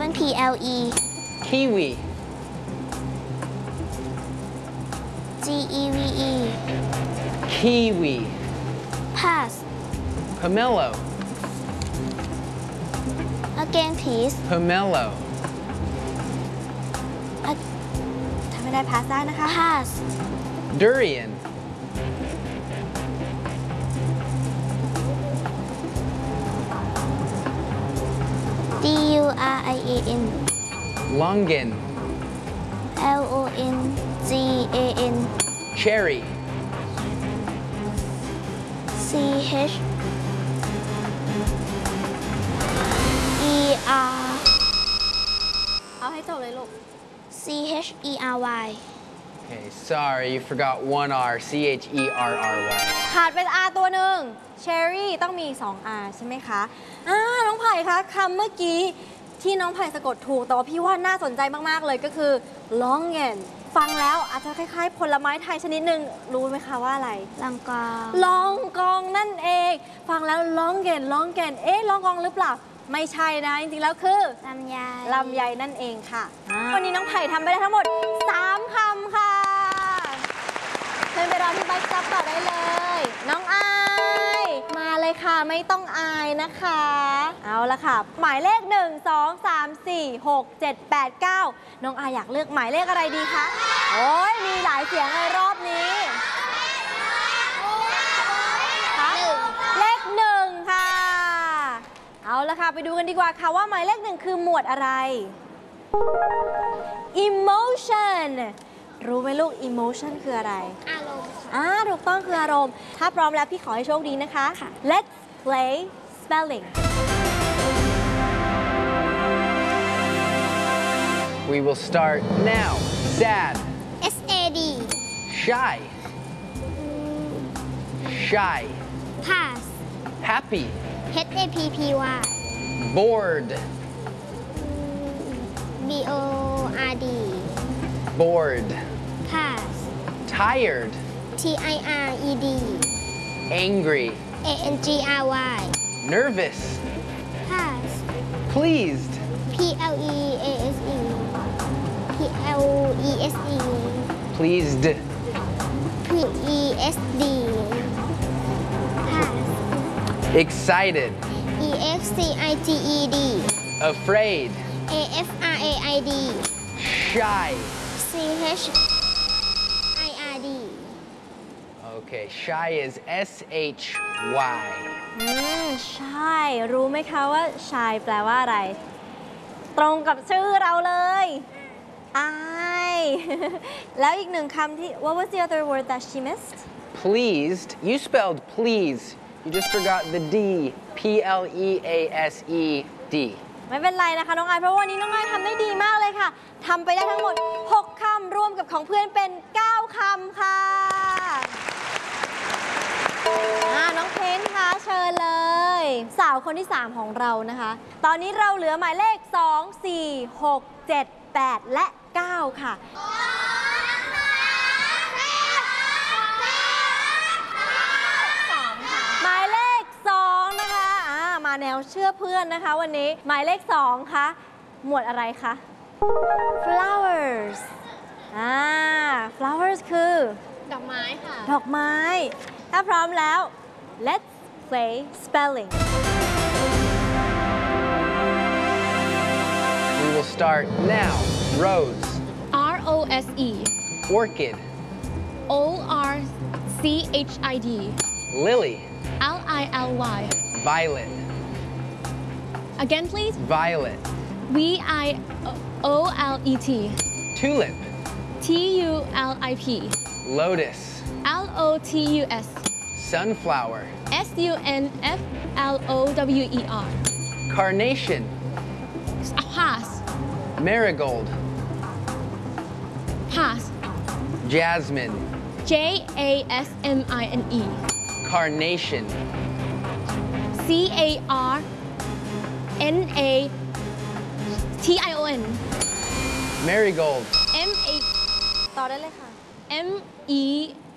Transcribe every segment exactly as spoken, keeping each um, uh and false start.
lemon P L E Kiwi G E V E Kiwi pass Pomelo again please Pomelo ถ้าไม่ได้ pass ได้นะคะ pass Durian D U R I A N Longan L O N G A N Cherry C H E R เอาให้จบเลยลูก C H E R Y Okay, sorry, you forgot one R. C H E R R Y. ขาดเป็น R ตัวหนึ่ง Cherry ต้องมี สอง R ใช่ไหมคะอ่าน้องไผ่คะคำเมื่อกี้ที่น้องไผ่สะกดถูก แต่ว่าพี่ว่าน่าสนใจมาก ๆ เลยก็คือ Longan ฟังแล้วอาจจะคล้าย ๆ ผลไม้ไทยชนิดหนึ่งรู้ไหมคะว่าอะไรลองกองลองกองนั่นเอง ฟังแล้ว Longan Longan เอ๊ะลองกองหรือเปล่า ไม่ใช่นะ จริง ๆ แล้วคือลำไยลำไยนั่นเองค่ะ วันนี้น้องไผ่ทำไปได้ทั้งหมด สาม คำค่ะเชิญไปรอที่ไบค์ซับต่อได้เลย น้องอาย มาเลยค่ะไม่ต้องอายนะคะ เอาละค่ะ หมายเลข หนึ่ง สอง สาม สี่ หก เจ็ด แปด เก้า น้องอายอยากเลือกหมายเลขอะไรดีคะ โอ้ยมีหลายเสียงในรอบนี้คะเลขหนึ่งค่ะ เอาละค่ะ ไปดูกันดีกว่าค่ะว่าหมายเลขหนึ่งคือหมวดอะไร emotion รู้ไหมลูก emotion คืออะไรอารมณ์อ่าถูกต้องคืออารมณ์ ถ้าพร้อมแล้วพี่ขอให้โชคดีนะคะ let's play spelling We will start now. Sad, S A D shy, shy, pass happy, H A P P Y bored, B O R D bored, pass tired, T I R E D angry, A N G R Y nervous, pass pleased, P L E A S E P L E S E pleased, P E S D pass excited, E X C I T E D afraid, A F R A I D shy. C H I R D Okay, shy is S H Y. อืมใช่ รู้ไหมคะว่า shy แปลว่าอะไร ตรงกับชื่อเราเลยอาย แล้วอีกหนึ่งคำที่ what was the other word that she missed Pleased. You spelled please. You just forgot the D. P L E A S E D. ไม่เป็นไรนะคะน้องอายเพราะวันนี้น้องอายทำได้ดีมากเลยค่ะทำไปได้ทั้งหมด หก คำรวมกับของเพื่อนเป็น เก้า คำค่ะอ่าน้องเพนคะเชิญเลย สาวคนที่ สาม ของเรานะคะ ตอนนี้เราเหลือหมายเลข สอง สี่ หก เจ็ด แปด และ เก้า ค่ะ หมายเลข สอง นะคะอ่ามาแนวเชื่อเพื่อนนะคะวันนี้ หมายเลข สอง คะ หมวดอะไรคะ flowers อ่า flowers คือดอกไม้ค่ะดอกไม้ ถ้าพร้อมแล้ว let's play spelling We will start now. Rose, R O S E orchid, O R C H I D lily, L I L Y violet, Again please violet, V I O L E T tulip, T U L I P lotus, L O T U S sunflower, S U N F L O W E R carnation, Pass marigold, Pass jasmine, J A S M I N E carnation, C A R N A T I O N marigold, M A ต่อได้เลยค่ะ M E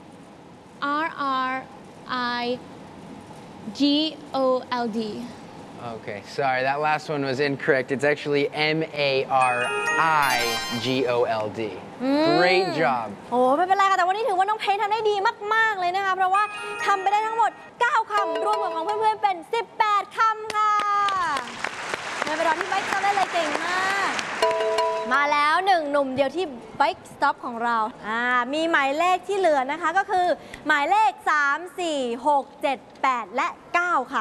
R R I G O L D Okay, sorry, that last one was incorrect. It's actually M A R I G O L D. Great job. โอ้ไม่เป็นไรค่ะแต่วันนี้ถือว่าน้องเพลทำได้ดีมากๆเลยนะคะเพราะว่าทำไปได้ทั้งหมดเก้าคำรวมกับของเพื่อนๆเป็นสิบแปดคำค่ะในเวลาที่ไบค์สต็อปได้เลยเก่งมากมาแล้วหนึ่งหนุ่มเดียวที่ไบค์สต็อปของเราอ่ามีหมายเลขที่เหลือนะคะก็คือหมายเลขสาม สี่ หก เจ็ด แปดและเก้าค่ะ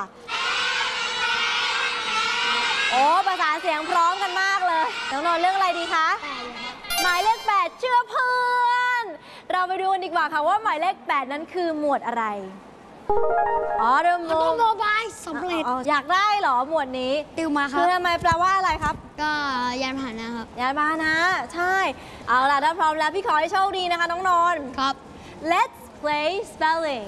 โอ้ประสานเสียงพร้อมกันมากเลยน้องนนท์เลือกอะไรดีคะหมายเลขแปดเชื่อเพื่อนเราไปดูกันดีกว่าค่ะว่าหมายเลขแปดนั้นคือหมวดอะไรอ๋อเริ่มออโตโมบายสำเร็จอยากได้เหรอหมวดนี้ติวมาครัคืบอทำไมแปลว่าอะไรครับก็ยานพาหนะครับยานพาหนะใช่เอาล่ะถ้าพร้อมแล้วพี่ขอให้โชคดีนะคะน้องนนท์ครับ Let's play spelling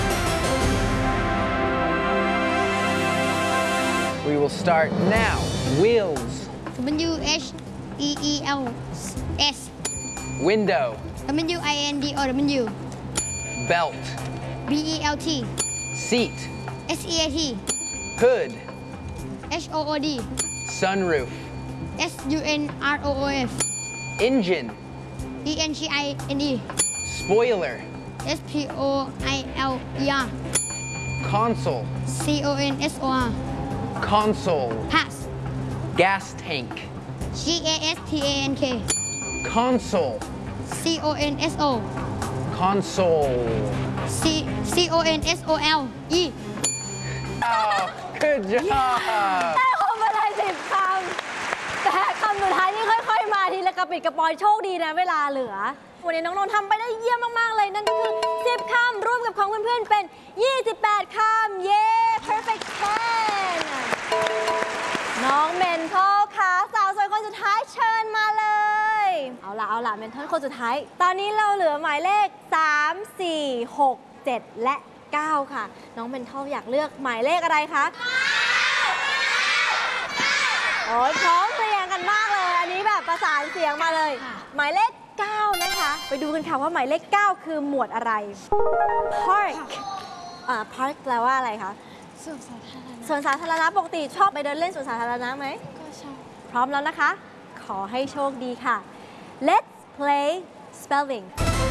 We will start now. Wheels, W H E E L S window, W I N D O W belt, B E L T seat, S E A T hood, H O O D sunroof, S U N R O O F engine, E N G I N E spoiler, S P O I L E R console, C O N S O R console, Pass gas tank, G A S T A N K console, C O N S O console. C C O N S O L E Oh, good job. ได้คำมาได้สิบคำแต่คำสุดท้ายนี่ค่อยๆมาทีละกระปิดกระปอยโชคดีนะเวลาเหลือวันนี้น้องนนท์ทำไปได้เยี่ยมมากๆเลยนั่นก็คือสิบคำร่วมกับของเพื่อนๆเป็นยี่สิบแปดคำเย้ perfect ten น้องเมนทอลค่ะสาวสวยคนสุดท้ายเชิญมาเลยเอาล่ะเอาล่ะเมนทอลคนสุดท้ายตอนนี้เราเหลือหมายเลขสาม สี่ หก เจ็ดและเก้าค่ะน้องเมนทอลอยากเลือกหมายเลขอะไรคะโอ้ยพร้อมเพรียงกันมากเลยอันนี้แบบประสานเสียงมาเลยหมายเลขเก้านะคะไปดูกันค่ะว่าหมายเลขเก้าคือหมวดอะไร park อ่า park แปลว่าอะไรคะส่วนสาธารณะสวนสาธารณะปกติชอบไปเดินเล่นสวนสาธารณะไหมก็ชอบพร้อมแล้วนะคะ ขอให้โชคดีค่ะ Let's play spelling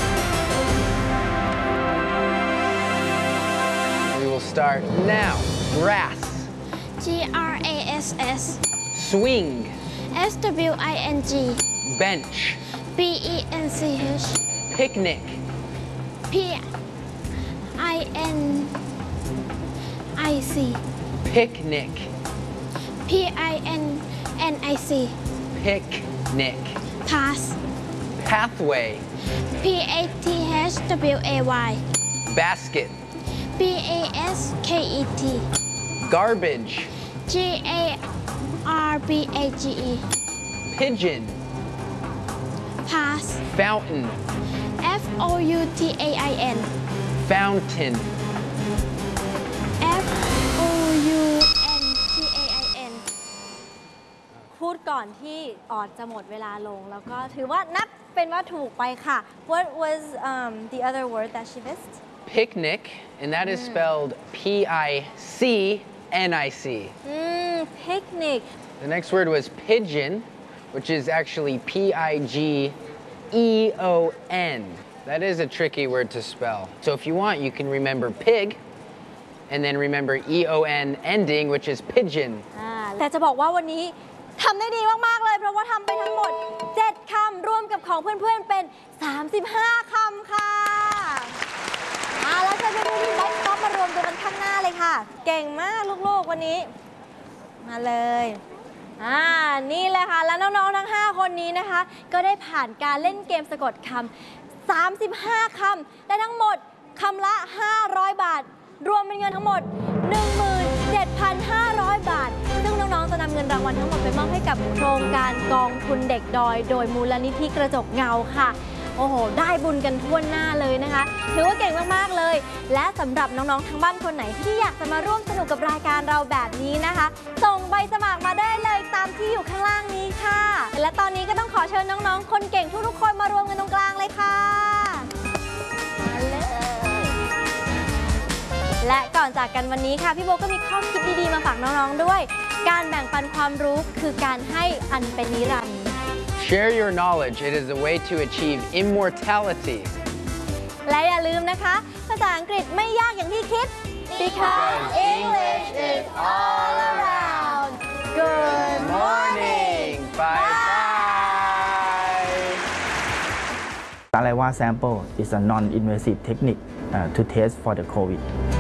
We will start now. Grass, G R A S S swing, S W I N G bench, B E N C H picnic, P I N I C picnic, P I N N I C picnic, Pass pathway, P A T H W A Y basket, B A S K E T garbage, G A R B A G E pigeon, Pass fountain, F O U T A I N fountain, F O U N T A I N พูดก่อนที่ออดจะหมดเวลาลง แล้วก็ถือว่านับเป็นว่าถูกไปค่ะ What was um, the other word that she missed? picnic, and that is spelled P I C N I C. Mm, picnic The next word was pigeon, which is actually P I G E O N. That is a tricky word to spell. So if you want, you can remember pig, and then remember E O N ending, which is pigeon. อ่าแต่จะบอกว่าวันนี้ทำได้ดีมากๆเลย เพราะว่าทำไปทั้งหมดเจ็ดคำรวมกับของเพื่อนๆเป็นสามสิบห้าคำค่ะอ่าแล้วจะไปดูที่ไบค์สต็อปมารวมตัวกันข้างหน้าเลยค่ะ เก่งมากลูกๆวันนี้ มาเลยอ่านี่เลยค่ะแล้วน้องๆทั้งห้าคนนี้นะคะ ก็ได้ผ่านการเล่นเกมสะกดคำสามสิบห้าคำได้ทั้งหมดคำละห้าร้อยบาท รวมเป็นเงินทั้งหมด หนึ่งหมื่นเจ็ดพันห้าร้อย บาท ซึ่งน้องๆจะนำเงินรางวัลทั้งหมดไปมอบให้กับโครงการกองทุนเด็กดอย โดยมูลนิธิกระจกเงาค่ะ โอ้โห ได้บุญกันทั่วหน้าเลยนะคะถือว่าเก่งมากๆเลย และสำหรับน้องๆทางบ้านคนไหนที่อยากจะมาร่วมสนุกกับรายการเราแบบนี้นะคะ ส่งใบสมัครมาได้เลยตามที่อยู่ข้างล่างนี้ค่ะ และตอนนี้ก็ต้องขอเชิญน้องๆ คนเก่งทุกๆคนมารวมกันตรงกลางเลยค่ะมาเลยและก่อนจากกันวันนี้ค่ะพี่โบก็มีข้อคิดดีๆมาฝากน้องๆด้วย การแบ่งปันความรู้คือการให้อันเป็นนิรันดร์ Share your knowledge. It is a way to achieve immortality. และอย่าลืมนะคะภาษาอังกฤษไม่ยากอย่างที่คิด because English is all around Good morning Bye bye. Saliva sample is a non-invasive technique uh, to test for the COVID.